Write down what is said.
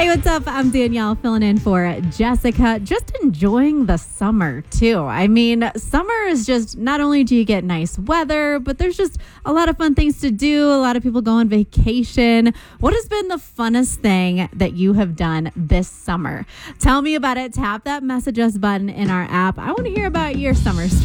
Hey, what's up? I'm Danielle filling in for Jessica. Just enjoying the summer, too. I mean, summer is just not only do you get nice weather, but there's just a lot of fun things to do. A lot of people go on vacation. What has been the funnest thing that you have done this summer? Tell me about it. Tap that message us button in our app. I want to hear about your summer story.